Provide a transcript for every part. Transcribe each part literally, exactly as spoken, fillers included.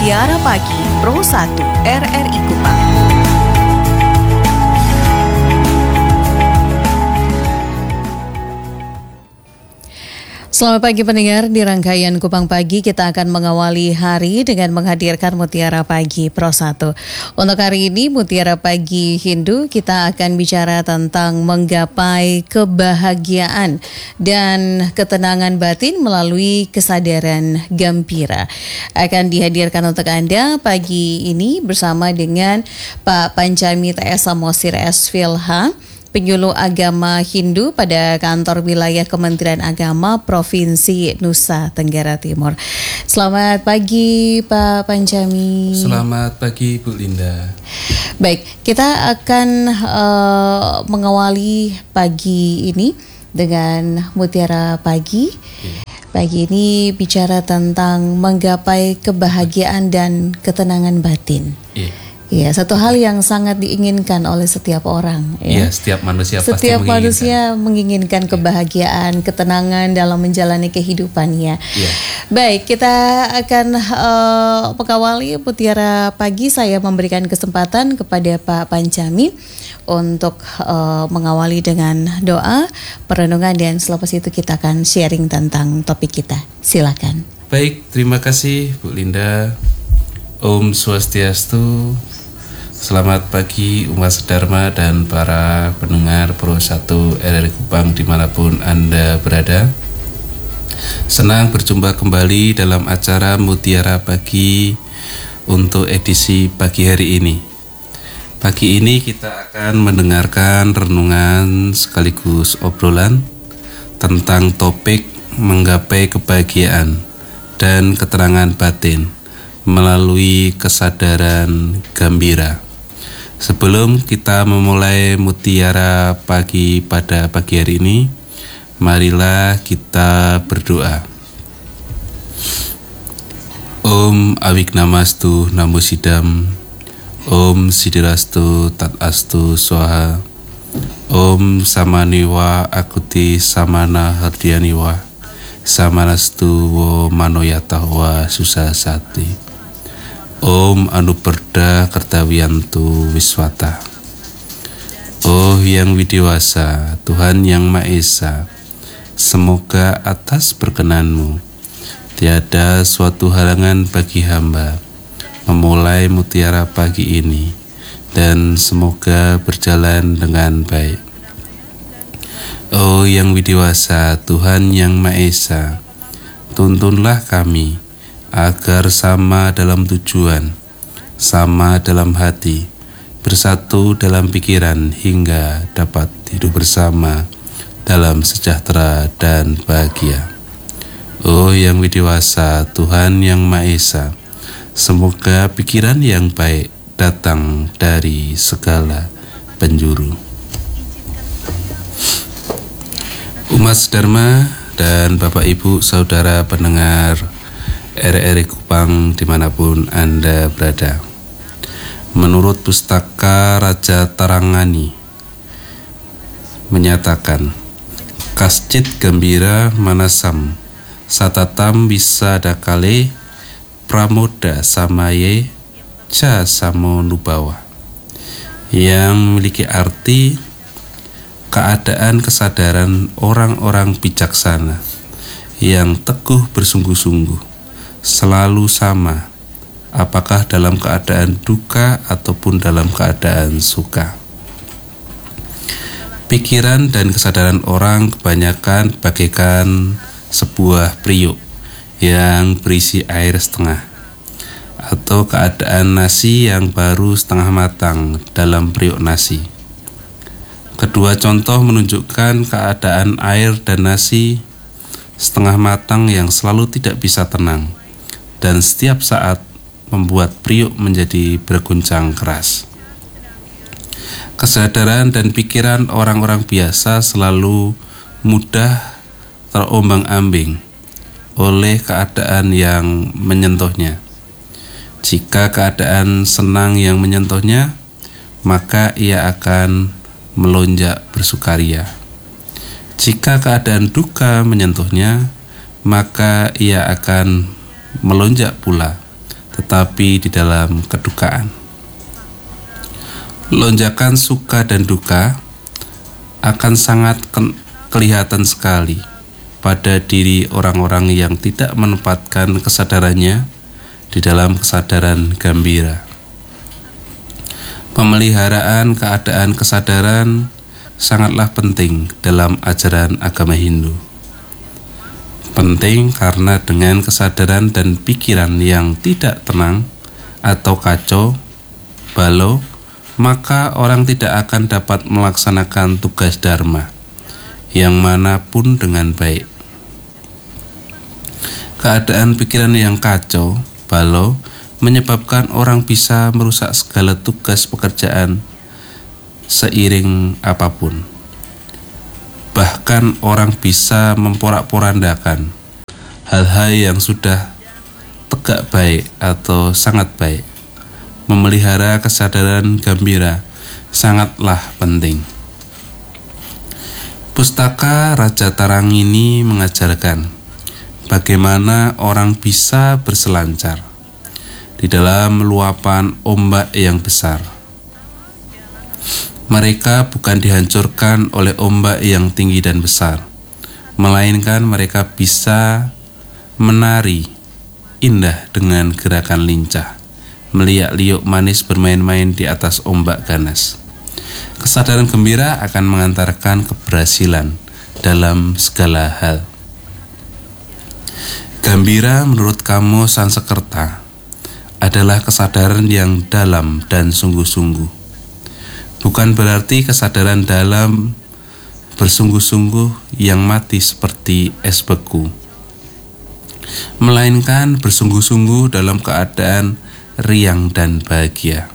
Mutiara Pagi Pro satu R R I Kupang. Selamat pagi pendengar, di rangkaian Kupang Pagi kita akan mengawali hari dengan menghadirkan Mutiara Pagi Pro satu. Untuk hari ini Mutiara Pagi Hindu kita akan bicara tentang menggapai kebahagiaan dan ketenangan batin melalui kesadaran gembira. Akan dihadirkan untuk Anda pagi ini bersama dengan Pak Pancami T S Samosir S Philha, Penyuluh Agama Hindu pada Kantor Wilayah Kementerian Agama Provinsi Nusa Tenggara Timur. Selamat pagi Pak Pancami. Selamat pagi Bu Linda. Baik, kita akan uh, mengawali pagi ini dengan Mutiara Pagi. Pagi ini bicara tentang menggapai kebahagiaan dan ketenangan batin. Iya. Ya, satu hal yang sangat diinginkan oleh setiap orang. Ya, ya setiap manusia setiap pasti menginginkan. manusia menginginkan kebahagiaan, ketenangan dalam menjalani kehidupannya. Ya. Baik, kita akan uh, mengawali Mutiara Pagi. Saya memberikan kesempatan kepada Pak Pancami untuk uh, mengawali dengan doa, perenungan, dan selepas itu kita akan sharing tentang topik kita. Silakan. Baik, terima kasih Bu Linda. Om Swastiastu. Selamat pagi umat sedharma dan para pendengar Pro satu R R I Kupang dimanapun Anda berada. Senang berjumpa kembali dalam acara Mutiara Pagi untuk edisi pagi hari ini. Pagi ini kita akan mendengarkan renungan sekaligus obrolan tentang topik menggapai kebahagiaan dan ketenangan batin melalui kesadaran gembira. Sebelum kita memulai Mutiara Pagi pada pagi hari ini, marilah kita berdoa. Om Awignamastu Namo Sidam, Om Sidirastu Tatastu Swaha, Om Samaniwa Akuti Samana Hardianiwa, Samanastu Wo Manoyatahwa Susasati, Om Anuperda Kertawiantu Wiswata. Oh yang widiwasa, Tuhan yang Maha Esa, semoga atas perkenanmu tiada suatu halangan bagi hamba memulai Mutiara Pagi ini, dan semoga berjalan dengan baik. Oh yang widiwasa, Tuhan yang Maha Esa, tuntunlah kami agar sama dalam tujuan, sama dalam hati, bersatu dalam pikiran hingga dapat hidup bersama dalam sejahtera dan bahagia. Oh yang widiwasa, Tuhan yang Maha Esa, semoga pikiran yang baik datang dari segala penjuru. Umat sedharma dan Bapak Ibu Saudara pendengar R R I Kupang dimanapun Anda berada. Menurut Pustaka Raja Tarangani menyatakan, Kascit Gembira Manasam Satatam Wisadakale Pramoda Samaye Ca Samo Nubawa, yang memiliki arti keadaan kesadaran orang-orang bijaksana yang teguh bersungguh-sungguh selalu sama, apakah dalam keadaan duka ataupun dalam keadaan suka. Pikiran dan kesadaran orang kebanyakan bagaikan sebuah periuk yang berisi air setengah, atau keadaan nasi yang baru setengah matang dalam periuk nasi. Kedua contoh menunjukkan keadaan air dan nasi setengah matang yang selalu tidak bisa tenang dan setiap saat membuat periuk menjadi berguncang keras. Kesadaran dan pikiran orang-orang biasa selalu mudah terombang-ambing oleh keadaan yang menyentuhnya. Jika keadaan senang yang menyentuhnya, maka ia akan melonjak bersukaria. Jika keadaan duka menyentuhnya, maka ia akan melonjak pula, tetapi di dalam kedukaan. Lonjakan suka dan duka akan sangat ke- kelihatan sekali pada diri orang-orang yang tidak menempatkan kesadarannya di dalam kesadaran gembira. Pemeliharaan keadaan kesadaran sangatlah penting dalam ajaran agama Hindu. Penting karena dengan kesadaran dan pikiran yang tidak tenang atau kacau, balau, maka orang tidak akan dapat melaksanakan tugas dharma yang manapun dengan baik. Keadaan pikiran yang kacau, balau, menyebabkan orang bisa merusak segala tugas pekerjaan seiring apapun. Bahkan orang bisa memporak-porandakan hal-hal yang sudah tegak baik atau sangat baik. Memelihara kesadaran gembira sangatlah penting. Pustaka Raja Tarang ini mengajarkan bagaimana orang bisa berselancar di dalam luapan ombak yang besar. Mereka bukan dihancurkan oleh ombak yang tinggi dan besar, melainkan mereka bisa menari indah dengan gerakan lincah, meliak-liuk manis bermain-main di atas ombak ganas. Kesadaran gembira akan mengantarkan keberhasilan dalam segala hal. Gembira menurut Kamus Sansekerta adalah kesadaran yang dalam dan sungguh-sungguh. Bukan berarti kesadaran dalam bersungguh-sungguh yang mati seperti es beku, melainkan bersungguh-sungguh dalam keadaan riang dan bahagia.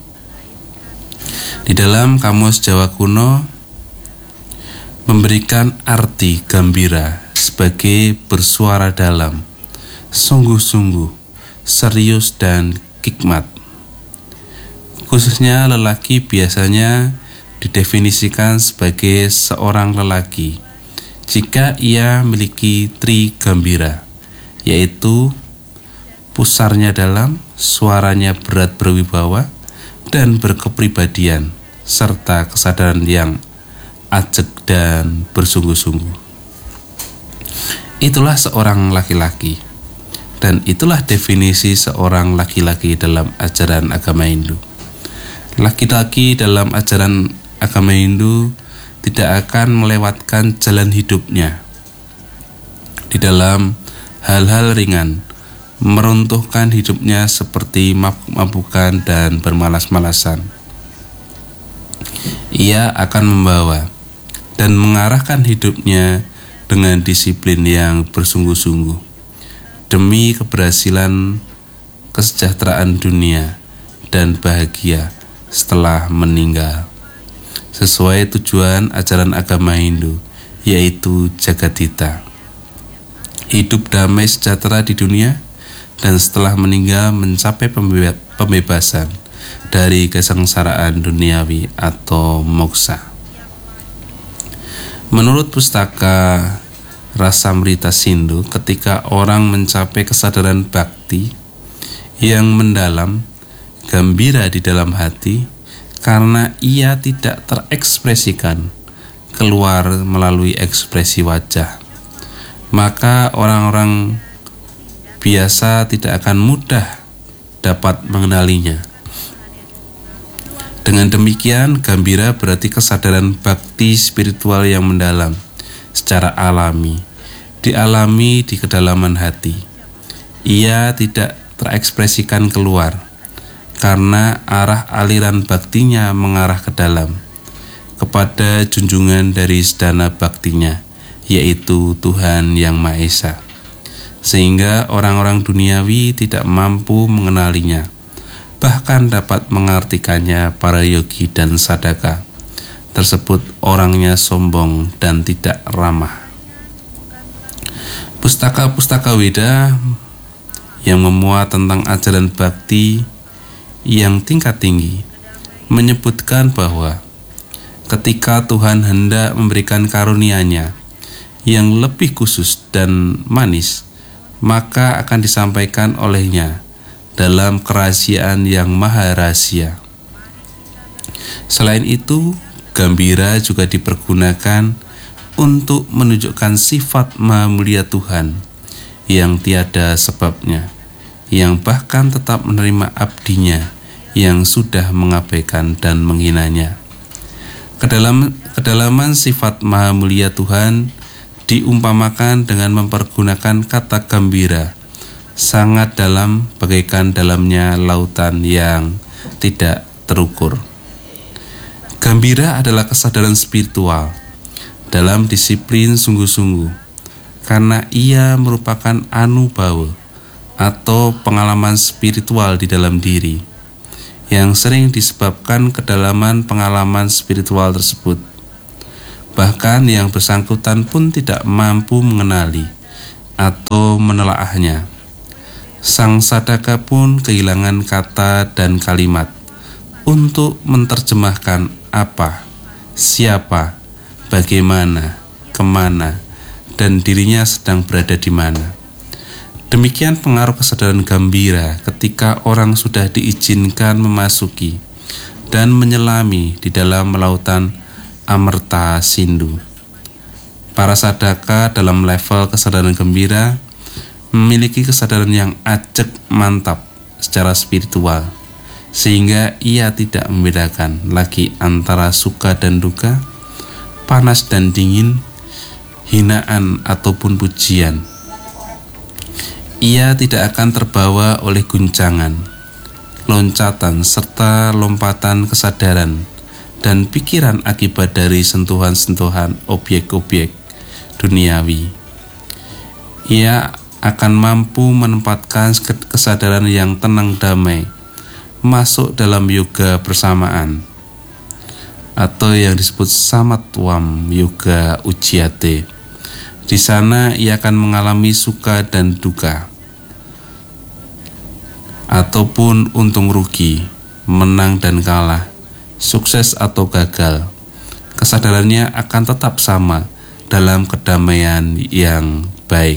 Di dalam Kamus Jawa Kuno memberikan arti gembira sebagai bersuara dalam, sungguh-sungguh, serius dan hikmat. Khususnya lelaki biasanya didefinisikan sebagai seorang lelaki jika ia memiliki tri gembira, yaitu pusarnya dalam, suaranya berat berwibawa, dan berkepribadian, serta kesadaran yang ajeg dan bersungguh-sungguh. Itulah seorang laki-laki, dan itulah definisi seorang laki-laki dalam ajaran agama Hindu. Laki-laki dalam ajaran agama Hindu tidak akan melewatkan jalan hidupnya di dalam hal-hal ringan, meruntuhkan hidupnya seperti mabuk-mabukan dan bermalas-malasan. Ia akan membawa dan mengarahkan hidupnya dengan disiplin yang bersungguh-sungguh demi keberhasilan, kesejahteraan dunia dan bahagia setelah meninggal, sesuai tujuan ajaran agama Hindu, yaitu Jagadhita, hidup damai sejahtera di dunia, dan setelah meninggal mencapai pembebasan dari kesengsaraan duniawi atau moksa. Menurut pustaka Rasamrita Sindhu, ketika orang mencapai kesadaran bhakti yang mendalam, gembira di dalam hati, karena ia tidak terekspresikan keluar melalui ekspresi wajah, maka orang-orang biasa tidak akan mudah dapat mengenalinya. Dengan demikian, gembira berarti kesadaran bakti spiritual yang mendalam, secara alami, dialami di kedalaman hati. Ia tidak terekspresikan keluar, karena arah aliran baktinya mengarah ke dalam, kepada junjungan dari sedana baktinya, yaitu Tuhan Yang Maha Esa, sehingga orang-orang duniawi tidak mampu mengenalinya, bahkan dapat mengartikannya para yogi dan sadaka tersebut orangnya sombong dan tidak ramah. Pustaka-pustaka Weda yang memuat tentang ajaran bakti yang tingkat tinggi menyebutkan bahwa ketika Tuhan hendak memberikan karunia-Nya yang lebih khusus dan manis, maka akan disampaikan olehnya dalam kerahasiaan yang maha rahasia. Selain itu, gembira juga dipergunakan untuk menunjukkan sifat maha mulia Tuhan yang tiada sebabnya, yang bahkan tetap menerima abdinya yang sudah mengabaikan dan menghinanya. Kedalam, kedalaman sifat maha mulia Tuhan diumpamakan dengan mempergunakan kata gembira, sangat dalam bagaikan dalamnya lautan yang tidak terukur. Gembira adalah kesadaran spiritual dalam disiplin sungguh-sungguh, karena ia merupakan anubawa atau pengalaman spiritual di dalam diri yang sering disebabkan kedalaman pengalaman spiritual tersebut. Bahkan yang bersangkutan pun tidak mampu mengenali atau menelaahnya. Sang sadaka pun kehilangan kata dan kalimat untuk menerjemahkan apa, siapa, bagaimana, kemana, dan dirinya sedang berada di mana. Demikian pengaruh kesadaran gembira ketika orang sudah diizinkan memasuki dan menyelami di dalam lautan amerta sindu. Para sadaka dalam level kesadaran gembira memiliki kesadaran yang ajeg mantap secara spiritual, sehingga ia tidak membedakan lagi antara suka dan duka, panas dan dingin, hinaan ataupun pujian. Ia tidak akan terbawa oleh guncangan, loncatan, serta lompatan kesadaran dan pikiran akibat dari sentuhan-sentuhan objek-objek duniawi. Ia akan mampu menempatkan kesadaran yang tenang damai masuk dalam yoga bersamaan, atau yang disebut samatwam yoga ujjate. Di sana ia akan mengalami suka dan duka, ataupun untung rugi, menang dan kalah, sukses atau gagal. Kesadarannya akan tetap sama dalam kedamaian yang baik.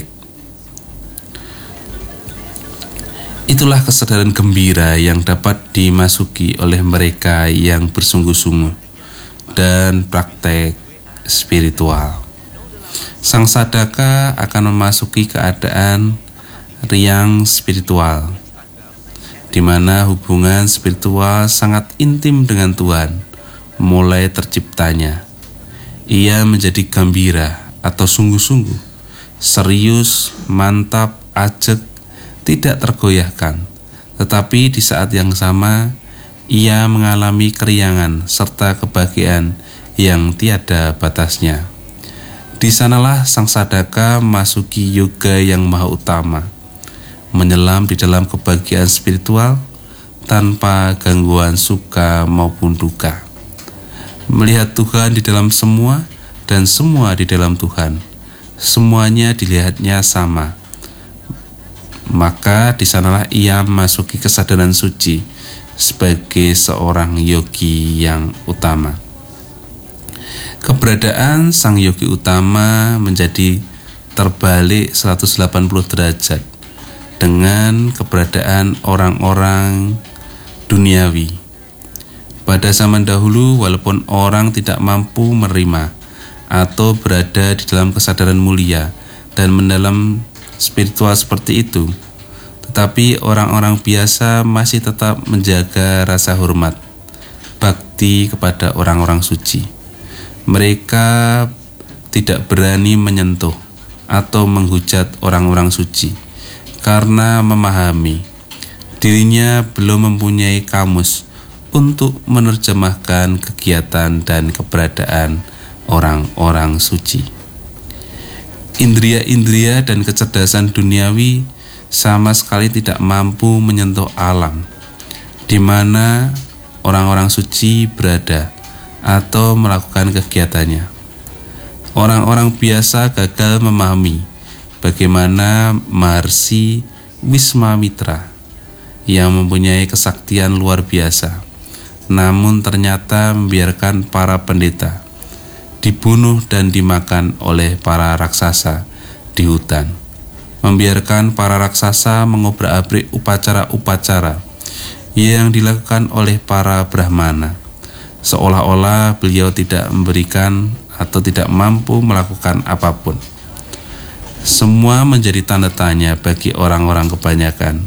Itulah kesadaran gembira yang dapat dimasuki oleh mereka yang bersungguh-sungguh dan praktek spiritual. Sang sadaka akan memasuki keadaan riang spiritual, di mana hubungan spiritual sangat intim dengan Tuhan mulai terciptanya. Ia menjadi gembira atau sungguh-sungguh, serius, mantap, ajeg, tidak tergoyahkan. Tetapi di saat yang sama, ia mengalami keriangan serta kebahagiaan yang tiada batasnya. Di sanalah sang sadaka memasuki yoga yang maha utama, menyelam di dalam kebahagiaan spiritual tanpa gangguan suka maupun duka. Melihat Tuhan di dalam semua dan semua di dalam Tuhan, semuanya dilihatnya sama. Maka di sanalah ia memasuki kesadaran suci sebagai seorang yogi yang utama. Keberadaan sang yogi utama menjadi terbalik seratus delapan puluh derajat dengan keberadaan orang-orang duniawi. Pada zaman dahulu, walaupun orang tidak mampu menerima atau berada di dalam kesadaran mulia dan mendalam spiritual seperti itu, tetapi orang-orang biasa masih tetap menjaga rasa hormat, bakti kepada orang-orang suci. Mereka tidak berani menyentuh atau menghujat orang-orang suci karena memahami dirinya belum mempunyai kamus untuk menerjemahkan kegiatan dan keberadaan orang-orang suci. Indria-indria dan kecerdasan duniawi sama sekali tidak mampu menyentuh alam di mana orang-orang suci berada atau melakukan kegiatannya. Orang-orang biasa gagal memahami bagaimana Maharsi Wiswamitra yang mempunyai kesaktian luar biasa, namun ternyata membiarkan para pendeta dibunuh dan dimakan oleh para raksasa di hutan, membiarkan para raksasa mengobrak-abrik upacara-upacara yang dilakukan oleh para Brahmana, seolah-olah beliau tidak memberikan atau tidak mampu melakukan apapun. Semua menjadi tanda tanya bagi orang-orang kebanyakan,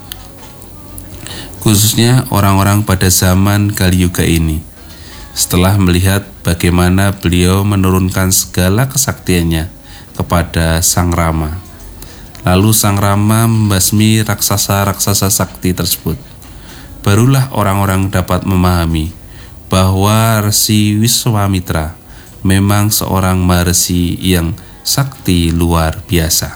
khususnya orang-orang pada zaman Kali Yuga ini, setelah melihat bagaimana beliau menurunkan segala kesaktiannya kepada Sang Rama. Lalu Sang Rama membasmi raksasa-raksasa sakti tersebut. Barulah orang-orang dapat memahami bahwa Resi Wiswamitra memang seorang maharishi yang sakti luar biasa.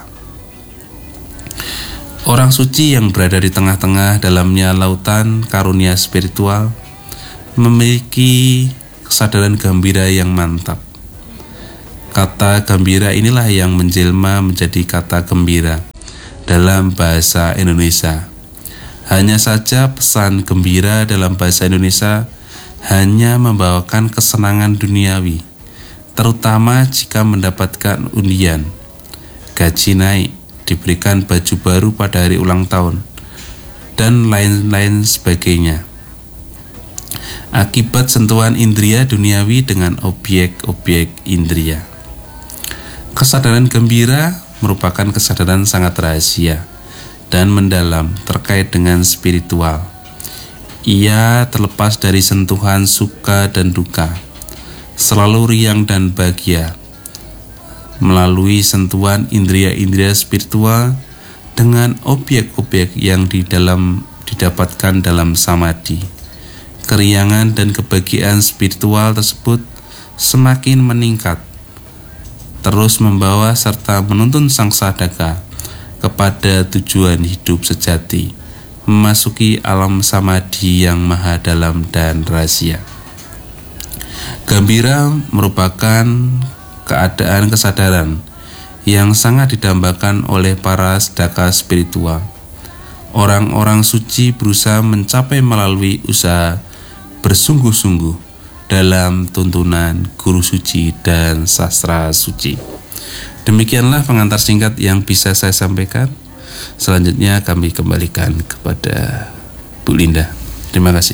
Orang suci yang berada di tengah-tengah dalamnya lautan karunia spiritual memiliki kesadaran gembira yang mantap. Kata gembira inilah yang menjelma menjadi kata gembira dalam bahasa Indonesia. Hanya saja pesan gembira dalam bahasa Indonesia hanya membawakan kesenangan duniawi, terutama jika mendapatkan undian, gaji naik, diberikan baju baru pada hari ulang tahun, dan lain-lain sebagainya. Akibat sentuhan indria duniawi dengan objek-objek indria. Kesadaran gembira merupakan kesadaran sangat rahasia dan mendalam terkait dengan spiritual. Ia terlepas dari sentuhan suka dan duka, selalu riang dan bahagia. Melalui sentuhan indria-indria spiritual dengan objek-objek yang di dalam didapatkan dalam samadhi, keriangan dan kebahagiaan spiritual tersebut semakin meningkat, terus membawa serta menuntun sang sadaka kepada tujuan hidup sejati, memasuki alam samadhi yang maha dalam dan rahasia. Gembira merupakan keadaan kesadaran yang sangat didambakan oleh para sedaka spiritual. Orang-orang suci berusaha mencapai melalui usaha bersungguh-sungguh dalam tuntunan guru suci dan sastra suci. Demikianlah pengantar singkat yang bisa saya sampaikan. Selanjutnya kami kembalikan kepada Bu Linda. Terima kasih.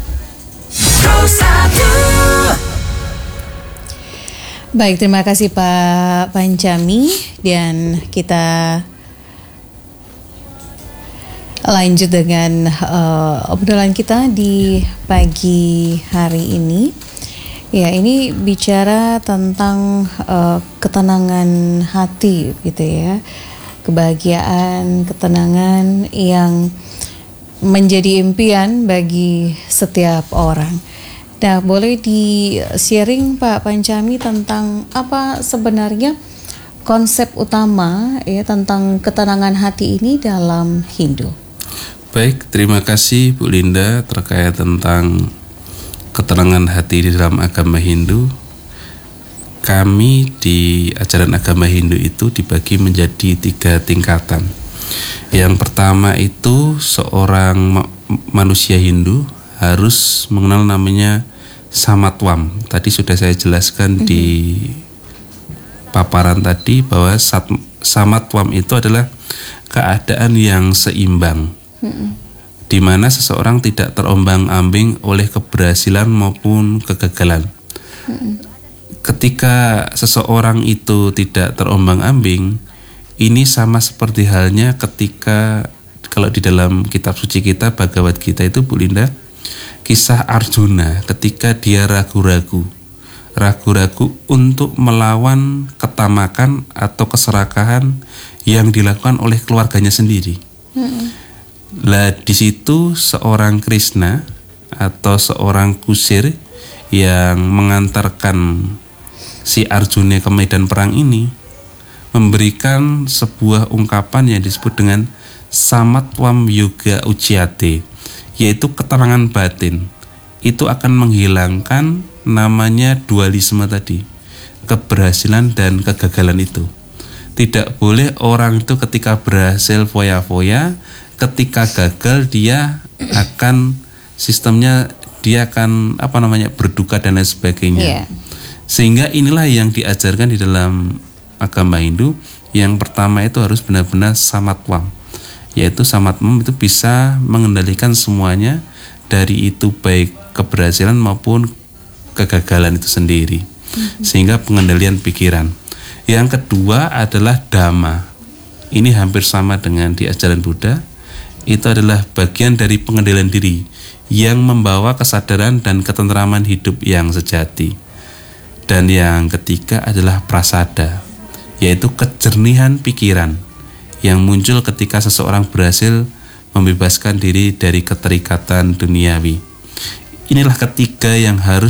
Baik, terima kasih Pak Pancami, dan kita lanjut dengan uh, obrolan kita di pagi hari ini. Ya, ini bicara tentang uh, ketenangan hati gitu ya. Kebahagiaan, ketenangan yang menjadi impian bagi setiap orang. Nah, boleh di-sharing Pak Pancami tentang apa sebenarnya konsep utama ya tentang ketenangan hati ini dalam Hindu? Baik, terima kasih Bu Linda terkait tentang ketenangan hati di dalam agama Hindu. Kami di ajaran agama Hindu itu dibagi menjadi tiga tingkatan. Yang pertama itu seorang ma- manusia Hindu harus mengenal namanya samatwam. Tadi sudah saya jelaskan mm-hmm. di paparan tadi bahwa sat- samatwam itu adalah keadaan yang seimbang, mm-hmm. di mana seseorang tidak terombang-ambing oleh keberhasilan maupun kegagalan. Mm-hmm. Ketika seseorang itu tidak terombang-ambing, ini sama seperti halnya ketika kalau di dalam kitab suci kita Bhagavad Gita itu Bu Linda, kisah Arjuna ketika dia ragu-ragu ragu-ragu untuk melawan ketamakan atau keserakahan yang dilakukan oleh keluarganya sendiri. Mm-hmm. Lah di situ seorang Krishna atau seorang kusir yang mengantarkan si Arjuna ke medan perang ini memberikan sebuah ungkapan yang disebut dengan samatwam yoga uciyate, yaitu ketenangan batin. Itu akan menghilangkan namanya dualisme tadi, keberhasilan dan kegagalan itu. Tidak boleh orang itu ketika berhasil foya-foya, ketika gagal dia akan sistemnya dia akan apa namanya berduka dan lain sebagainya. Yeah. Sehingga inilah yang diajarkan di dalam agama Hindu, Yang pertama itu harus benar-benar samatwam, yaitu samatwam itu bisa mengendalikan semuanya, dari itu baik keberhasilan maupun kegagalan itu sendiri, mm-hmm. sehingga pengendalian pikiran. Yang kedua adalah dhamma. Ini hampir sama dengan di ajaran Buddha. Itu adalah bagian dari pengendalian diri yang membawa kesadaran dan ketentraman hidup yang sejati. Dan yang ketiga adalah prasada, yaitu kejernihan pikiran yang muncul ketika seseorang berhasil membebaskan diri dari keterikatan duniawi. Inilah ketiga yang harus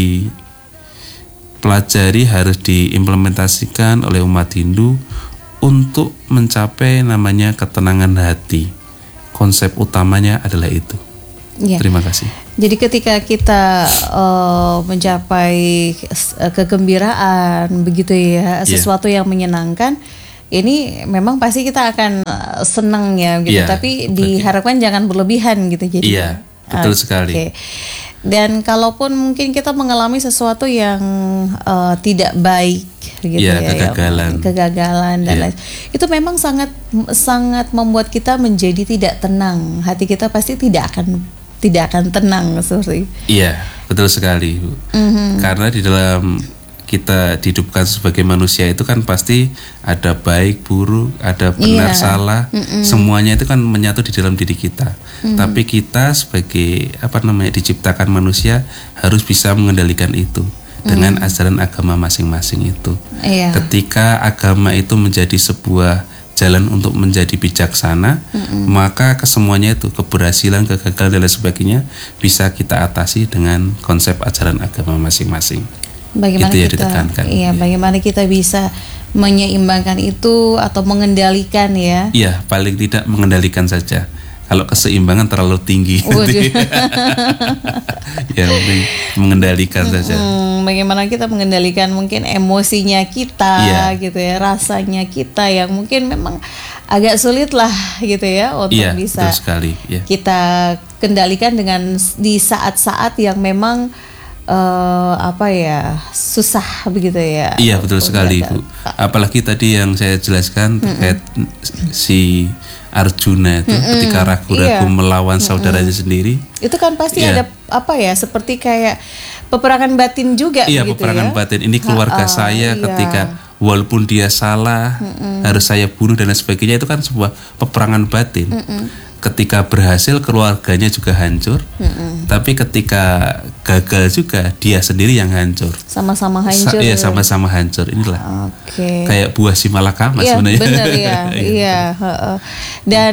dipelajari, harus diimplementasikan oleh umat Hindu untuk mencapai namanya ketenangan hati. Konsep utamanya adalah itu. Ya. Terima kasih. Jadi ketika kita uh, mencapai kegembiraan begitu ya, sesuatu yeah. yang menyenangkan, ini memang pasti kita akan senang ya gitu. Yeah, tapi diharapkan okay. jangan berlebihan gitu. Jadi. Iya, yeah, betul uh, sekali. Okay. Dan kalaupun mungkin kita mengalami sesuatu yang uh, tidak baik gitu yeah, ya, kegagalan, yang, kegagalan dan yeah. lain, itu memang sangat sangat membuat kita menjadi tidak tenang. Hati kita pasti tidak akan tidak akan tenang seperti. Iya, betul sekali, Bu. Mm-hmm. Karena di dalam kita dihidupkan sebagai manusia itu kan pasti ada baik, buruk, ada benar, yeah. salah. Mm-hmm. Semuanya itu kan menyatu di dalam diri kita. Mm-hmm. Tapi kita sebagai apa namanya diciptakan manusia harus bisa mengendalikan itu dengan mm-hmm. ajaran agama masing-masing itu. Yeah. Ketika agama itu menjadi sebuah jalan untuk menjadi bijaksana, mm-hmm. maka kesemuanya itu keberhasilan, kegagalan dan lain sebagainya bisa kita atasi dengan konsep ajaran agama masing-masing. Bagaimana itu ya kita, ditekankan. Iya, bagaimana kita bisa menyeimbangkan itu atau mengendalikan ya? Iya, paling tidak mengendalikan saja. Kalau keseimbangan terlalu tinggi, ya penting mengendalikan hmm, saja. Bagaimana kita mengendalikan mungkin emosinya kita, yeah. gitu ya, rasanya kita yang mungkin memang agak sulit lah, gitu ya, untuk yeah, bisa sekali, yeah. kita kendalikan dengan di saat-saat yang memang uh, apa ya susah begitu ya. Iya betul sekali, Bu. Apalagi tadi yang saya jelaskan terkait mm-mm. si Arjuna itu mm-mm. ketika ragu-ragu iya. melawan saudaranya mm-mm. sendiri. Itu kan pasti yeah. ada apa ya seperti kayak peperangan batin juga. Iya, gitu peperangan ya? batin. Ini keluarga Ha-ha, saya iya. ketika walaupun dia salah mm-mm. harus saya bunuh dan lain sebagainya, itu kan sebuah peperangan batin. Mm-mm. Ketika berhasil keluarganya juga hancur, mm-mm. tapi ketika gagal juga dia sendiri yang hancur. Sama-sama hancur. Sa- iya sama-sama hancur. Inilah okay. kayak buah si malakama ya, sebenarnya. Benar ya, iya. Dan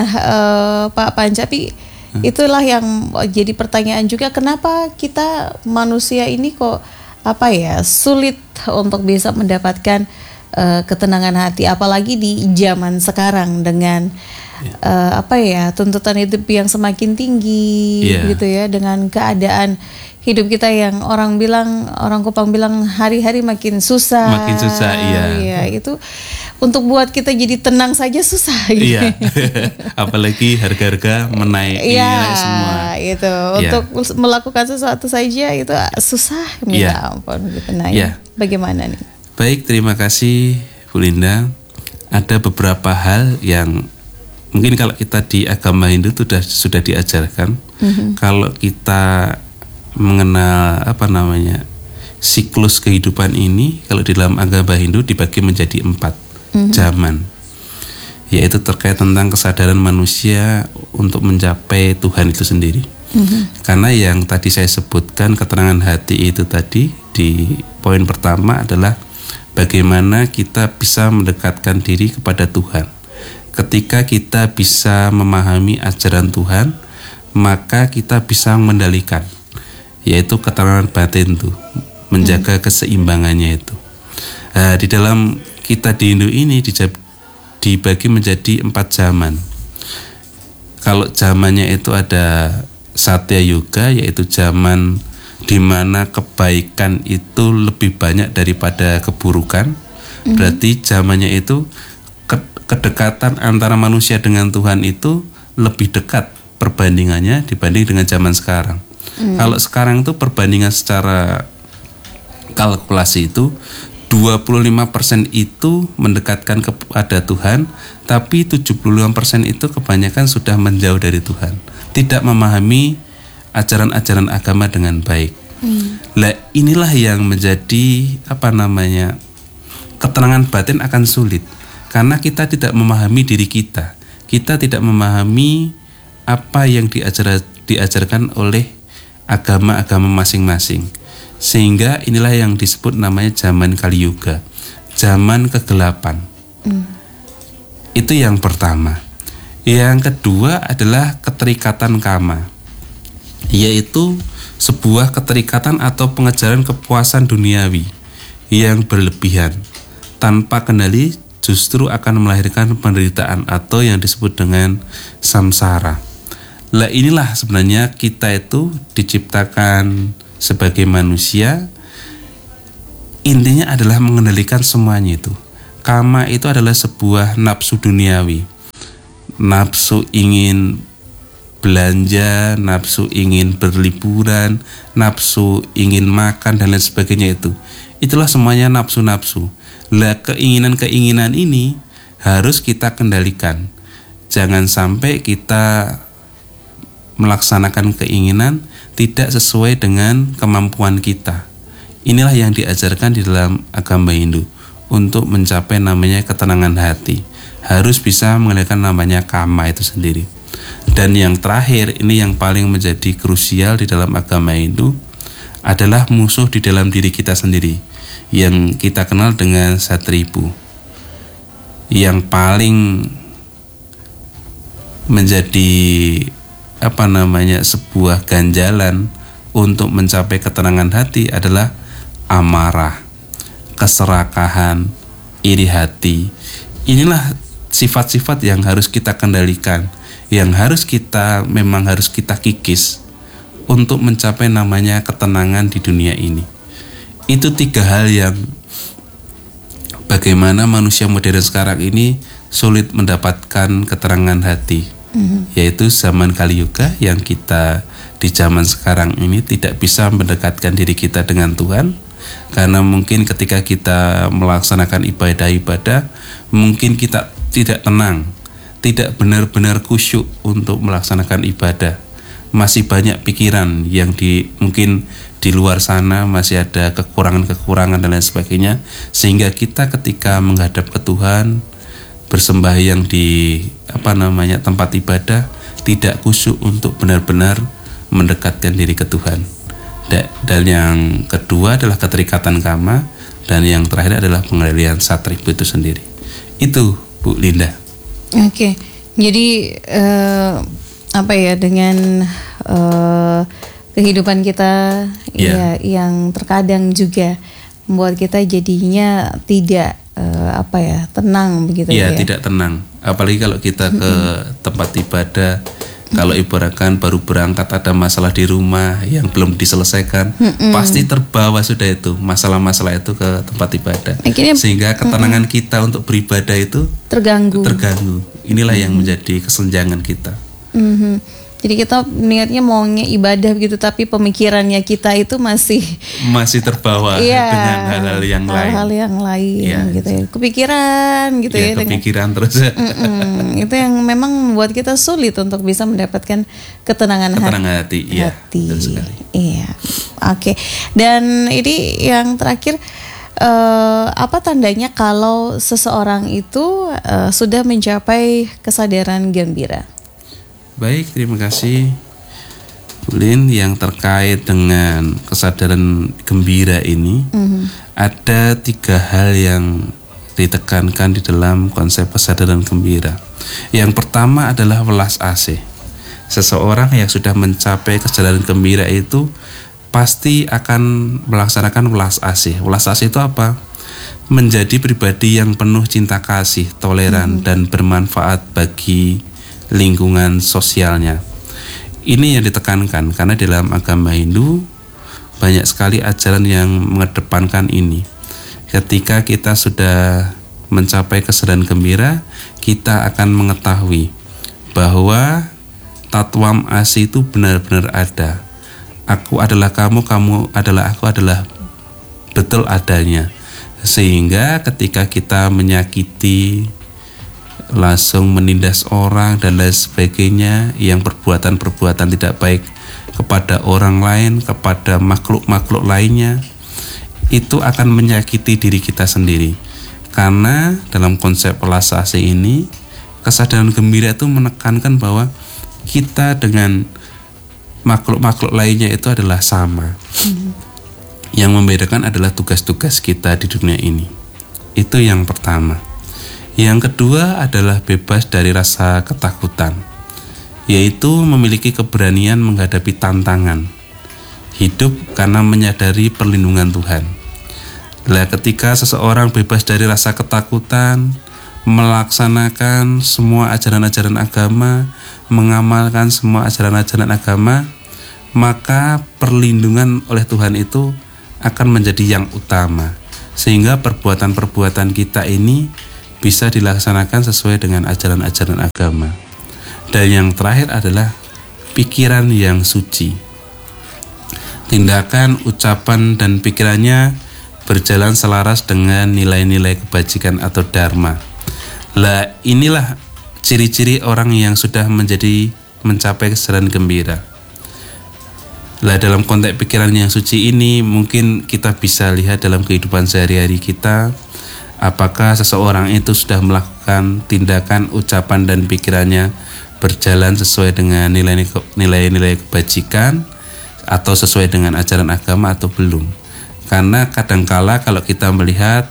uh, Pak Pancapi, hmm. itulah yang jadi pertanyaan juga, kenapa kita manusia ini kok apa ya sulit untuk bisa mendapatkan uh, ketenangan hati, apalagi di zaman sekarang dengan Yeah. Uh, apa ya tuntutan hidup yang semakin tinggi, yeah. gitu ya, dengan keadaan hidup kita yang orang bilang orang Kupang bilang hari-hari makin susah, makin susah, iya. Iya, itu untuk buat kita jadi tenang saja susah. Gitu. Iya, apalagi harga-harga menaik, iya, naik semua. Itu yeah. untuk melakukan sesuatu saja itu susah, minta yeah. ampun. Gitu. Nah, yeah. bagaimana nih? Baik, terima kasih Bu Linda. Ada beberapa hal yang mungkin kalau kita di agama Hindu sudah sudah diajarkan, mm-hmm. kalau kita mengenal apa namanya siklus kehidupan ini, kalau di dalam agama Hindu dibagi menjadi empat mm-hmm. zaman, yaitu terkait tentang kesadaran manusia untuk mencapai Tuhan itu sendiri. Mm-hmm. Karena yang tadi saya sebutkan keterangan hati itu tadi di poin pertama adalah bagaimana kita bisa mendekatkan diri kepada Tuhan. Ketika kita bisa memahami ajaran Tuhan, maka kita bisa mengendalikan, yaitu ketenangan batin itu, menjaga hmm. keseimbangannya itu. Nah, di dalam kita di Hindu ini dibagi menjadi empat zaman. Kalau zamannya itu ada Satya Yuga, yaitu zaman di mana kebaikan itu lebih banyak daripada keburukan. Hmm. Berarti zamannya itu kedekatan antara manusia dengan Tuhan itu lebih dekat perbandingannya dibanding dengan zaman sekarang. Hmm. Kalau sekarang itu perbandingan secara kalkulasi itu dua puluh lima persen itu mendekatkan kepada Tuhan, tapi tujuh puluh lima persen itu kebanyakan sudah menjauh dari Tuhan, tidak memahami ajaran-ajaran agama dengan baik. Hmm. Lah inilah yang menjadi apa namanya ketenangan batin akan sulit, karena kita tidak memahami diri kita, kita tidak memahami apa yang diajar, diajarkan oleh agama-agama masing-masing. Sehingga inilah yang disebut namanya zaman Kali Yuga, zaman kegelapan. Mm. Itu yang pertama. Yang kedua adalah keterikatan kama, yaitu sebuah keterikatan atau pengejaran kepuasan duniawi yang berlebihan tanpa kendali, justru akan melahirkan penderitaan atau yang disebut dengan samsara. Lah inilah sebenarnya kita itu diciptakan sebagai manusia, intinya adalah mengendalikan semuanya itu. Kama itu adalah sebuah nafsu duniawi, nafsu ingin belanja, nafsu ingin berliburan, nafsu ingin makan dan lain sebagainya itu. Itulah semuanya nafsu-nafsu. Lah keinginan-keinginan ini harus kita kendalikan. Jangan sampai kita melaksanakan keinginan tidak sesuai dengan kemampuan kita. Inilah yang diajarkan di dalam agama Hindu untuk mencapai namanya ketenangan hati. Harus bisa mengendalikan namanya kama itu sendiri. Dan yang terakhir, ini yang paling menjadi krusial di dalam agama Hindu, adalah musuh di dalam diri kita sendiri, yang kita kenal dengan satripu. Yang paling menjadi apa namanya sebuah ganjalan untuk mencapai ketenangan hati adalah amarah, keserakahan, iri hati. Inilah sifat-sifat yang harus kita kendalikan, yang harus kita memang harus kita kikis untuk mencapai namanya ketenangan di dunia ini. Itu tiga hal yang bagaimana manusia modern sekarang ini sulit mendapatkan keterangan hati. Mm-hmm. Yaitu zaman Kali Yuga, yang kita di zaman sekarang ini tidak bisa mendekatkan diri kita dengan Tuhan, karena mungkin ketika kita melaksanakan ibadah-ibadah mungkin kita tidak tenang, tidak benar-benar khusyuk untuk melaksanakan ibadah. Masih banyak pikiran yang di mungkin di luar sana, masih ada kekurangan-kekurangan dan lain sebagainya, sehingga kita ketika menghadap ke Tuhan, bersembahyang di apa namanya tempat ibadah, tidak khusyuk untuk benar-benar mendekatkan diri ke Tuhan. Dan yang kedua adalah keterikatan kama, dan yang terakhir adalah pengendalian satripu itu sendiri. Itu Bu Linda. Oke, jadi eh, apa ya, dengan eh, kehidupan kita yeah. ya yang terkadang juga membuat kita jadinya tidak Uh, apa ya tenang begitu ya, ya tidak tenang, apalagi kalau kita ke mm-hmm. tempat ibadah, mm-hmm. kalau ibaratkan baru berangkat ada masalah di rumah yang belum diselesaikan, mm-hmm. pasti terbawa sudah itu masalah-masalah itu ke tempat ibadah. Akhirnya, sehingga ketenangan mm-hmm. kita untuk beribadah itu terganggu terganggu inilah mm-hmm. yang menjadi kesenjangan kita. mm-hmm. Jadi kita niatnya maunya ibadah begitu, tapi pemikirannya kita itu masih masih terbawa iya, dengan hal-hal yang hal-hal lain. Hal-hal yang lain ya, gitu ya. Kepikiran gitu ya. ya kepikiran dengan, terus. Itu yang memang membuat kita sulit untuk bisa mendapatkan ketenangan, ketenangan hati. hati. Iya. Hati. Iya. Oke. Okay. Dan ini yang terakhir, uh, apa tandanya kalau seseorang itu uh, sudah mencapai kesadaran gembira? Baik, terima kasih Bu Lin. Yang terkait dengan kesadaran gembira ini, mm-hmm. ada tiga hal yang ditekankan di dalam konsep kesadaran gembira. Yang pertama adalah welas asih. Seseorang yang sudah mencapai kesadaran gembira itu pasti akan melaksanakan welas asih. Welas asih itu apa? Menjadi pribadi yang penuh cinta kasih, toleran, mm-hmm. dan bermanfaat bagi lingkungan sosialnya. Ini yang ditekankan karena di dalam agama Hindu banyak sekali ajaran yang mengedepankan ini. Ketika kita sudah mencapai kesadaran gembira, kita akan mengetahui bahwa tatwam asi itu benar-benar ada. Aku adalah kamu, kamu adalah aku, adalah betul adanya. Sehingga ketika kita menyakiti, langsung menindas orang dan lain sebagainya, yang perbuatan-perbuatan tidak baik kepada orang lain, kepada makhluk-makhluk lainnya, itu akan menyakiti diri kita sendiri. Karena dalam konsep welas asih ini, kesadaran gembira itu menekankan bahwa kita dengan makhluk-makhluk lainnya itu adalah sama. Mm-hmm. Yang membedakan adalah tugas-tugas kita di dunia ini. Itu yang pertama. Yang kedua adalah bebas dari rasa ketakutan, yaitu memiliki keberanian menghadapi tantangan hidup karena menyadari perlindungan Tuhan. Nah, ketika seseorang bebas dari rasa ketakutan, melaksanakan semua ajaran-ajaran agama, mengamalkan semua ajaran-ajaran agama, maka perlindungan oleh Tuhan itu akan menjadi yang utama, sehingga perbuatan-perbuatan kita ini bisa dilaksanakan sesuai dengan ajaran-ajaran agama. Dan yang terakhir adalah pikiran yang suci. Tindakan, ucapan, dan pikirannya berjalan selaras dengan nilai-nilai kebajikan atau dharma. Lah, inilah ciri-ciri orang yang sudah menjadi mencapai kesadaran gembira. Lah, dalam konteks pikiran yang suci ini mungkin kita bisa lihat dalam kehidupan sehari-hari kita, apakah seseorang itu sudah melakukan tindakan, ucapan, dan pikirannya berjalan sesuai dengan nilai-nilai kebajikan atau sesuai dengan ajaran agama atau belum. Karena kadangkala kalau kita melihat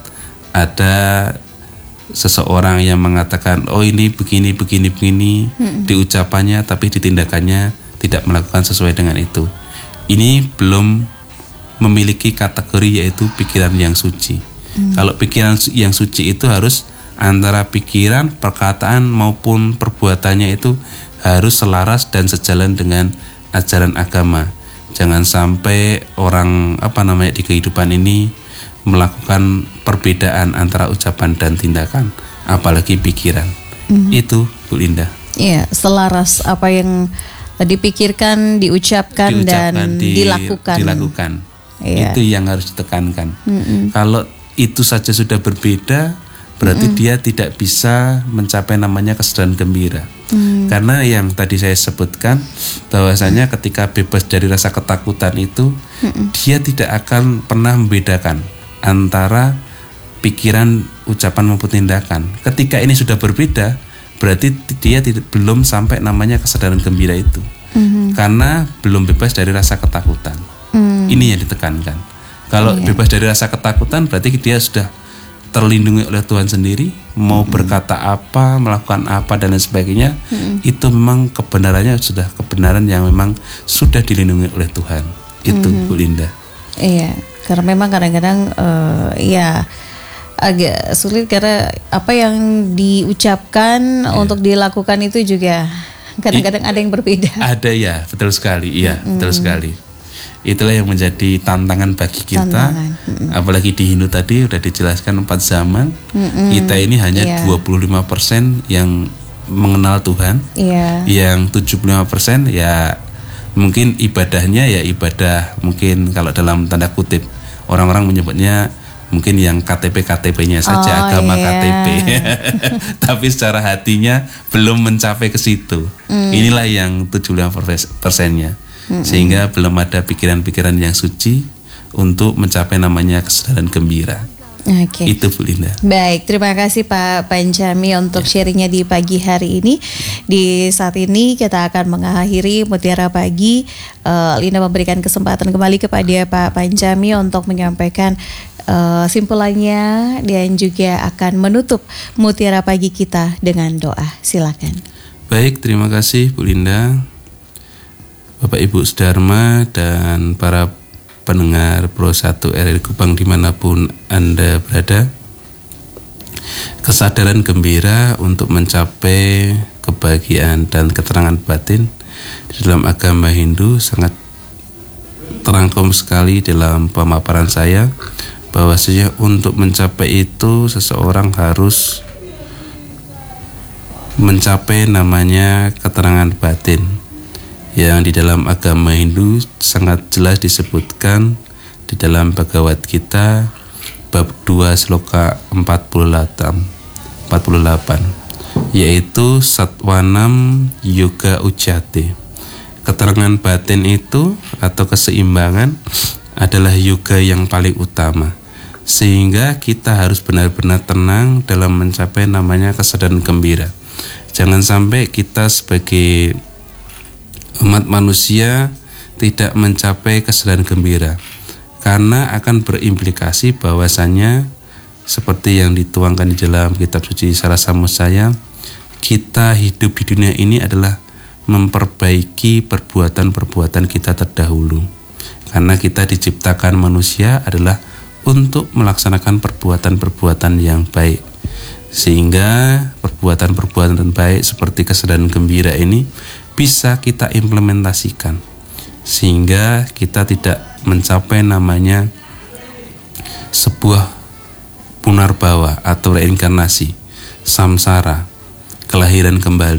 ada seseorang yang mengatakan, oh ini begini, begini, begini, hmm. di ucapannya, tapi di tindakannya tidak melakukan sesuai dengan itu. Ini belum memiliki kategori yaitu pikiran yang suci. Hmm. Kalau pikiran yang suci itu harus antara pikiran, perkataan maupun perbuatannya itu harus selaras dan sejalan dengan ajaran agama. Jangan sampai orang apa namanya di kehidupan ini melakukan perbedaan antara ucapan dan tindakan, apalagi pikiran. Hmm. Itu Bu Linda. Iya, selaras apa yang dipikirkan, diucapkan, diucapkan dan di, dilakukan. Dilakukan. Iya. Itu yang harus ditekankan. Hmm. Kalau itu saja sudah berbeda, berarti mm-hmm. dia tidak bisa mencapai namanya kesadaran gembira. Mm. Karena yang tadi saya sebutkan bahwasanya ketika bebas dari rasa ketakutan itu, mm-hmm. dia tidak akan pernah membedakan antara pikiran, ucapan maupun tindakan. Ketika ini sudah berbeda, berarti dia tidak, belum sampai namanya kesadaran gembira itu. Mm-hmm. Karena belum bebas dari rasa ketakutan. Mm. Ini yang ditekankan. Kalau yeah. bebas dari rasa ketakutan berarti dia sudah terlindungi oleh Tuhan sendiri, mau mm-hmm. berkata apa, melakukan apa dan lain sebagainya, mm-hmm. itu memang kebenarannya sudah kebenaran yang memang sudah dilindungi oleh Tuhan. Itu mm-hmm. Bu Linda. Iya, karena memang kadang-kadang uh, ya agak sulit karena apa yang diucapkan yeah. untuk dilakukan itu juga kadang-kadang I, ada yang berbeda. Ada ya, betul sekali. Iya, mm-hmm. betul sekali. Itulah yang menjadi tantangan bagi kita. Tantangan. Apalagi di Hindu tadi sudah dijelaskan empat zaman. Mm-mm. Kita ini hanya yeah. dua puluh lima persen yang mengenal Tuhan. Yeah. Yang tujuh puluh lima persen ya mungkin ibadahnya ya ibadah, mungkin kalau dalam tanda kutip orang-orang menyebutnya mungkin yang K T P K T P-nya saja, oh, agama yeah. K T P. Tapi secara hatinya belum mencapai ke situ. Mm. Inilah yang tujuh puluh lima persennya. Mm-hmm. Sehingga belum ada pikiran-pikiran yang suci untuk mencapai namanya kesadaran gembira. Oke. Okay. Itu Bu Linda. Baik, terima kasih Pak Panjami untuk ya. sharingnya di pagi hari ini. Di saat ini kita akan mengakhiri Mutiara Pagi. uh, Linda memberikan kesempatan kembali kepada Pak Panjami untuk menyampaikan uh, simpulannya dan juga akan menutup Mutiara Pagi kita dengan doa. Silakan. Baik, terima kasih Bu Linda, Bapak Ibu Sedharma dan para pendengar Pro satu R R I Kupang dimanapun Anda berada. Kesadaran gembira untuk mencapai kebahagiaan dan keterangan batin di dalam agama Hindu sangat terangkum sekali dalam pemaparan saya, bahwasanya untuk mencapai itu seseorang harus mencapai namanya keterangan batin, yang di dalam agama Hindu sangat jelas disebutkan di dalam Bhagavad Gita bab dua sloka empat puluh delapan, yaitu Satwanam Yoga Ujjate. Keterangan batin itu atau keseimbangan adalah yoga yang paling utama, sehingga kita harus benar-benar tenang dalam mencapai namanya kesadaran gembira. Jangan sampai kita sebagai umat manusia tidak mencapai kesadaran gembira, karena akan berimplikasi bahwasannya seperti yang dituangkan di dalam kitab suci Sarasamudaya, kita hidup di dunia ini adalah memperbaiki perbuatan-perbuatan kita terdahulu. Karena kita diciptakan manusia adalah untuk melaksanakan perbuatan-perbuatan yang baik, sehingga perbuatan-perbuatan baik seperti kesadaran gembira ini bisa kita implementasikan, sehingga kita tidak mencapai namanya sebuah punarbawa atau reinkarnasi, samsara, kelahiran kembali.